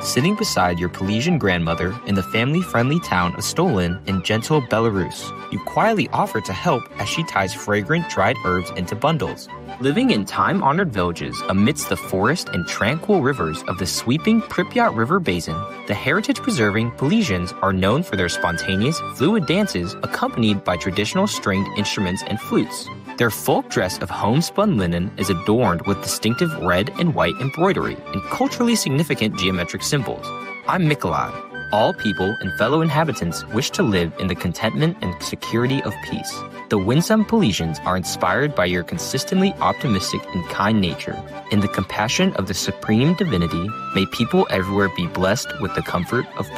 sitting beside your Pelesian grandmother in the family-friendly town of Stolin in gentle Belarus. You quietly offer to help as she ties fragrant dried herbs into bundles. Living in time-honored villages amidst the forest and tranquil rivers of the sweeping Pripyat River basin, the heritage-preserving Pelesians are known for their spontaneous, fluid dances accompanied by traditional stringed instruments and flutes. Their folk dress of homespun linen is adorned with distinctive red and white embroidery and culturally significant geometric symbols. I'm Mikolai. All people and fellow inhabitants wish to live in the contentment and security of peace. The winsome Pelesians are inspired by your consistently optimistic and kind nature. In the compassion of the supreme divinity, may people everywhere be blessed with the comfort of